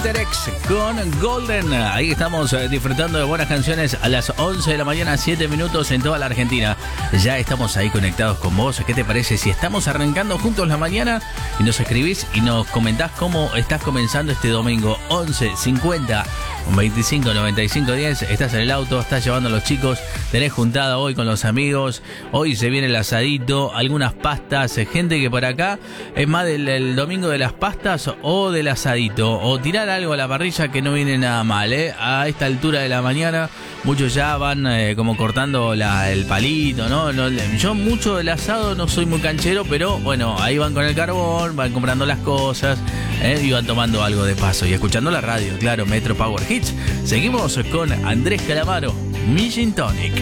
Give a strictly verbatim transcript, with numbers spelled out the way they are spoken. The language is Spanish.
Winterex con Golden. Ahí estamos eh, disfrutando de buenas canciones a las once de la mañana, siete minutos en toda la Argentina. Ya estamos ahí conectados con vos. ¿Qué te parece si estamos arrancando juntos la mañana y nos escribís y nos comentás cómo estás comenzando este domingo? Once cincuenta veinticinco noventa y cinco diez. Estás en el auto, estás llevando a los chicos, tenés juntada hoy con los amigos. Hoy se viene el asadito, algunas pastas. Gente que por acá es más del el domingo de las pastas o del asadito, o tirar algo a la parrilla, que no viene nada mal, ¿eh? A esta altura de la mañana muchos ya van eh, como cortando la, el palito, ¿no? ¿no? Yo mucho del asado no soy muy canchero, pero bueno, ahí van con el carbón, van comprando las cosas, ¿eh? Y van tomando algo de paso y escuchando la radio, claro, Metro Power Hits. Seguimos con Andrés Calamaro, mi Gin Tonic.